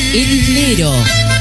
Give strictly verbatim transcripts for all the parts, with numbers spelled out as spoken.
Enero.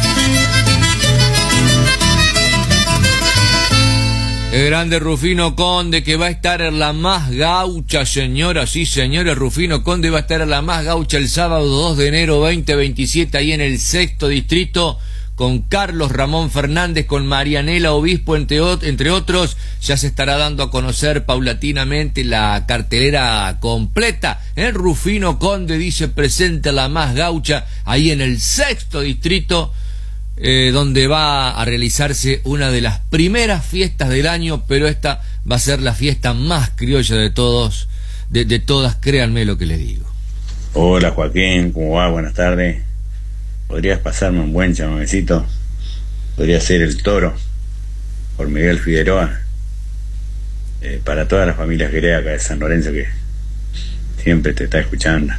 El grande Rufino Conde, que va a estar en la más gaucha, señoras y señores. Rufino Conde va a estar en la más gaucha el sábado dos de enero veinte veintisiete, ahí en el sexto distrito, con Carlos Ramón Fernández, con Marianela Obispo, entre, entre otros. Ya se estará dando a conocer paulatinamente la cartelera completa. El Rufino Conde dice presente la más gaucha, ahí en el sexto distrito, Eh, donde va a realizarse una de las primeras fiestas del año, pero esta va a ser la fiesta más criolla de todos, de, de todas, créanme lo que les digo. Hola Joaquín, ¿cómo va? Buenas tardes. ¿Podrías pasarme un buen chamamecito? Podría ser El Toro, por Miguel Figueroa, eh, para todas las familias que acá de San Lorenzo, que siempre te está escuchando.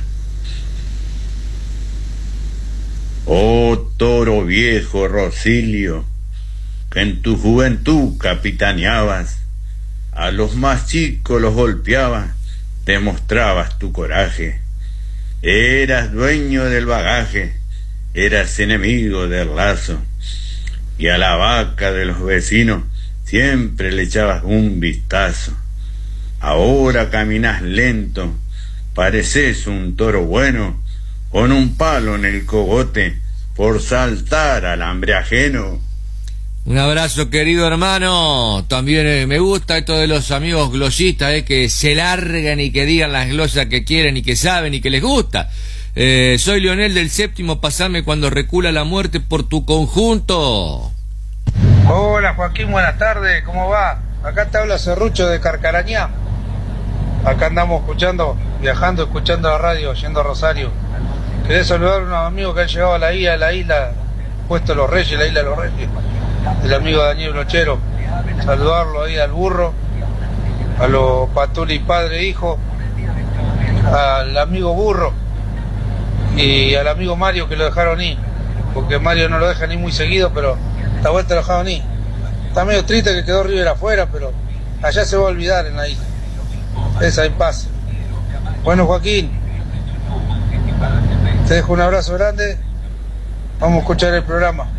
Oh toro viejo Rosilio, que en tu juventud capitaneabas, a los más chicos los golpeabas, demostrabas tu coraje, eras dueño del bagaje, eras enemigo del lazo, y a la vaca de los vecinos siempre le echabas un vistazo. Ahora caminas lento, pareces un toro bueno, con un palo en el cogote por saltar al hambre ajeno. Un abrazo, querido hermano. También eh, me gusta esto de los amigos glosistas, eh, que se largan y que digan las glosas que quieren y que saben y que les gusta. Eh, soy Leonel del Séptimo, pasame cuando recula la muerte por tu conjunto. Hola Joaquín, buenas tardes, ¿cómo va? Acá te habla Serrucho de Carcarañá. Acá andamos escuchando, viajando, escuchando la radio, yendo a Rosario. Quería saludar a unos amigos que han llegado a la isla, a la isla, puesto Los Reyes, la isla de Los Reyes, el amigo Daniel Brochero. Saludarlo ahí al burro, a los Patuli padre e hijo, al amigo burro y al amigo Mario, que lo dejaron ir, porque Mario no lo deja ni muy seguido, pero esta vuelta lo dejaron ir. Está medio triste que quedó River afuera, pero allá se va a olvidar en la isla. Esa en paz. Bueno Joaquín, te dejo un abrazo grande. Vamos a escuchar el programa.